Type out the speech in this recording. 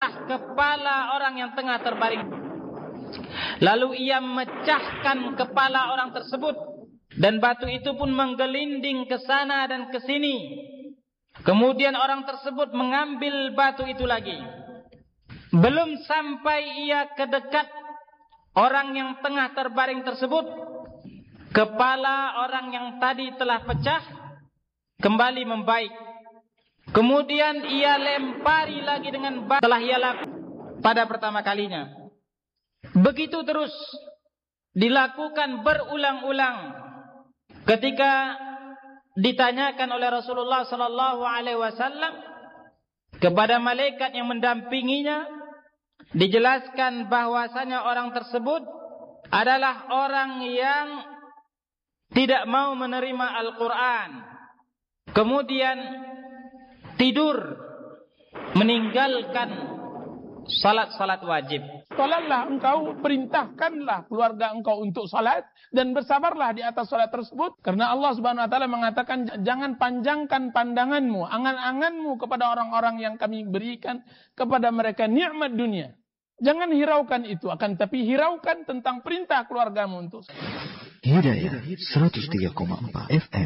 kepala orang yang tengah terbaring. Lalu ia memecahkan kepala orang tersebut, dan batu itu pun menggelinding ke sana dan ke sini. Kemudian orang tersebut mengambil batu itu lagi. Belum sampai ia ke dekat orang yang tengah terbaring tersebut, kepala orang yang tadi telah pecah kembali membaik. Kemudian ia lempari lagi dengan batu telah ia lakukan pada pertama kalinya. Begitu terus dilakukan berulang-ulang. Ketika ditanyakan oleh Rasulullah sallallahu alaihi wasallam kepada malaikat yang mendampinginya, dijelaskan bahwasanya orang tersebut adalah orang yang tidak mau menerima Al-Quran, kemudian tidur, meninggalkan salat-salat wajib. Salatlah engkau, perintahkanlah keluarga engkau untuk salat, dan bersabarlah di atas salat tersebut. Karena Allah Subhanahu wa taala mengatakan, jangan panjangkan pandanganmu, angan-anganmu kepada orang-orang yang kami berikan kepada mereka nikmat dunia. Jangan hiraukan itu, akan tapi hiraukan tentang perintah keluargamu untuk Hidayah 103,4 FM.